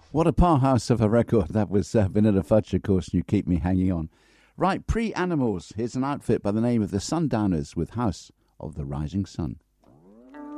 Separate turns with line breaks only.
What a powerhouse of a record. That was Vanilla Fudge, of course, You Keep Me Hanging On. Right, Pre-Animals. Here's an outfit by the name of the Sundowners with House of the Rising Sun.